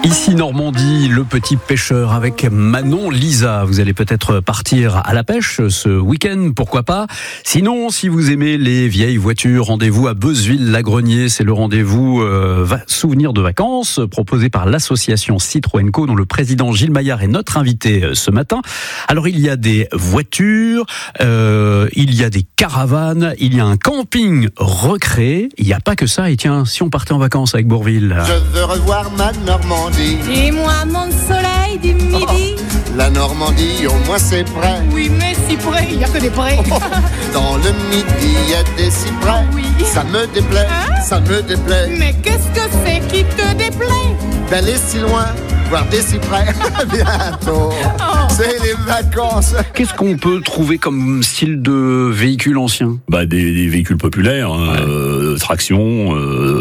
Ici Normandie, le petit pêcheur avec Manon Lisa. Vous allez peut-être partir à la pêche ce week-end, pourquoi pas. Sinon, si vous aimez les vieilles voitures, rendez-vous à Beuzeville-Lagrenier. C'est le rendez-vous souvenir de vacances proposé par l'association Citroën Co, dont le président Gilles Maillard est notre invité ce matin. Alors, il y a des voitures, il y a des caravanes, il y a un camping recréé. Il n'y a pas que ça. Et tiens, si on partait en vacances avec Bourville. Je veux revoir ma Normandie. Et moi, mon soleil du midi. La Normandie, au moins c'est près. Oui, mais si près, il n'y a que des prés. Dans le midi, il y a des cyprès. Oui. Ça me déplaît, ça me déplaît. Mais qu'est-ce que c'est qui te déplaît? D'aller si loin, voir des cyprès. Bientôt, c'est les vacances. Qu'est-ce qu'on peut trouver comme style de véhicule ancien ? Des véhicules populaires, traction,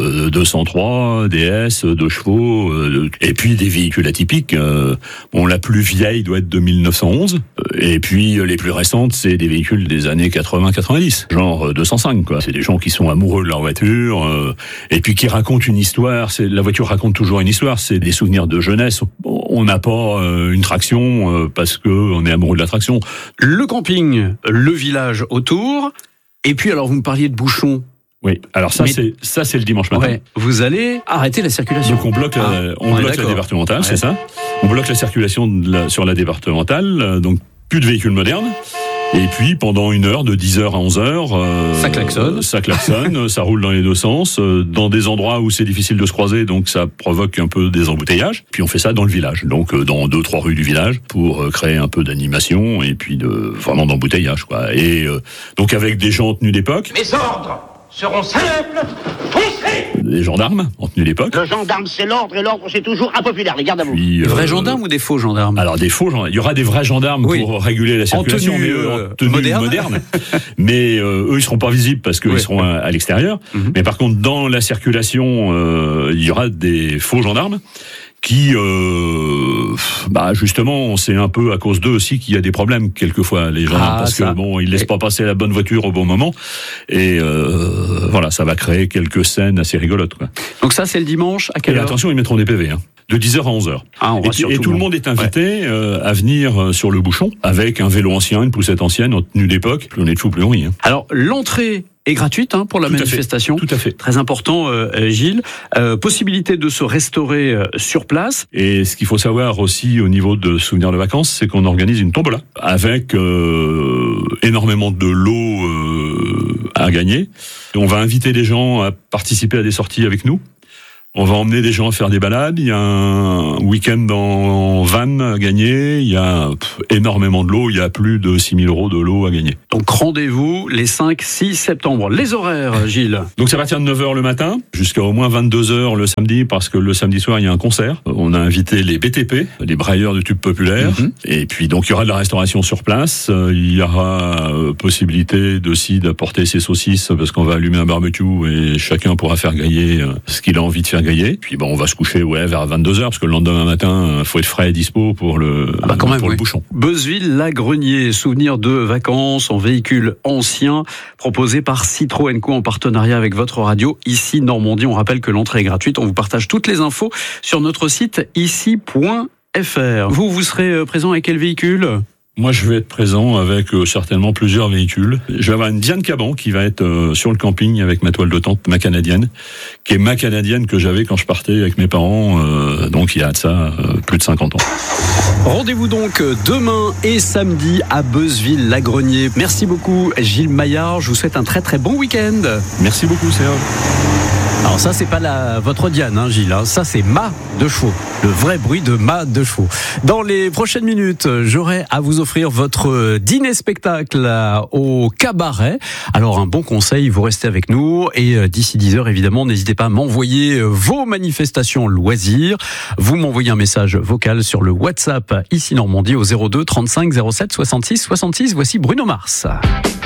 203, DS, 2 chevaux, et puis des véhicules atypiques. La plus vieille doit être de 1911, et puis les plus récentes, c'est des véhicules des années 80-90, genre 205, quoi. C'est des gens qui sont amoureux de leur voiture, et puis qui racontent une histoire. La voiture raconte toujours une histoire, c'est des souvenirs de jeunesse. On n'a pas une traction parce qu'on est amoureux de la traction. Le camping, le village autour, et puis alors vous me parliez de bouchons. Oui, alors c'est le dimanche matin. Ouais, vous allez arrêter la circulation. Donc on bloque la départementale, c'est ça. On bloque la circulation sur la départementale, donc plus de véhicules modernes. Et puis pendant 1 heure, de 10h à 11h, ça klaxonne, ça roule dans les deux sens, dans des endroits où c'est difficile de se croiser, donc ça provoque un peu des embouteillages. Puis on fait ça dans le village, donc dans 2-3 rues du village, pour créer un peu d'animation et puis vraiment d'embouteillage, quoi. Et donc avec des gens en tenue d'époque. Mes ordres seront simples, foncez! Des gendarmes en tenue d'époque. Le gendarme c'est l'ordre et l'ordre c'est toujours impopulaire, les gardes à vous. Des vrais gendarmes ou des faux gendarmes ? Alors des faux gendarmes, il y aura des vrais gendarmes pour réguler la circulation, en tenue moderne. Mais eux ils seront pas visibles parce qu'ils seront à l'extérieur. Mm-hmm. Mais par contre dans la circulation, il y aura des faux gendarmes qui justement c'est un peu à cause d'eux aussi qu'il y a des problèmes quelquefois, les gens, parce que ils laissent pas passer la bonne voiture au bon moment, et ça va créer quelques scènes assez rigolotes, quoi. Donc ça c'est le dimanche, à quelle heure ? Attention, ils mettront des PV de 10h à 11h. Et tout le monde est invité à venir sur le bouchon avec un vélo ancien, une poussette ancienne en tenue d'époque. Plus on est de fou, plus on rit. Alors l'entrée est gratuite pour la manifestation. Tout à fait. Très important, Gilles. Possibilité de se restaurer sur place. Et ce qu'il faut savoir aussi au niveau de souvenirs de vacances, c'est qu'on organise une tombola avec énormément de lots à gagner. Et on va inviter les gens à participer à des sorties avec nous. On va emmener des gens à faire des balades. Il y a un week-end en van à gagner. Il y a énormément de lots. Il y a plus de 6 000 € de lots à gagner. Donc rendez-vous les 5-6 septembre. Les horaires, Gilles ? Donc ça va partir de 9h le matin jusqu'à au moins 22h le samedi, parce que le samedi soir il y a un concert. On a invité les BTP, les brailleurs de tubes populaires. Mm-hmm. Et puis donc il y aura de la restauration sur place. Il y aura possibilité aussi d'apporter ses saucisses, parce qu'on va allumer un barbecue et chacun pourra faire griller ce qu'il a envie de faire griller. Puis on va se coucher vers 22h, parce que le lendemain matin faut être frais et dispo pour le bouchon. Beuzeville-Lagrenier, souvenir de vacances en véhicule ancien, proposé par Citroën Co en partenariat avec votre radio Ici Normandie. On rappelle que l'entrée est gratuite. On vous partage toutes les infos sur notre site ici.fr. Vous serez présent avec quel véhicule ? Moi, je vais être présent avec certainement plusieurs véhicules. Je vais avoir une Diane Caban qui va être sur le camping avec ma toile de tente, ma canadienne, qui est ma canadienne que j'avais quand je partais avec mes parents, donc il y a de ça plus de 50 ans. Rendez-vous donc demain et samedi à Beuzeville-Lagrenier. Merci beaucoup Gilles Maillard, je vous souhaite un très très bon week-end. Merci beaucoup Serge. Alors ça c'est pas votre Diane, Gilles, ça c'est mât de chevaux, le vrai bruit de mât de chevaux. Dans les prochaines minutes, j'aurai à vous offrir votre dîner-spectacle au cabaret. Alors un bon conseil, vous restez avec nous, et d'ici 10h évidemment, n'hésitez pas à m'envoyer vos manifestations loisirs. Vous m'envoyez un message vocal sur le WhatsApp Ici Normandie au 02 35 07 66 66. Voici Bruno Mars.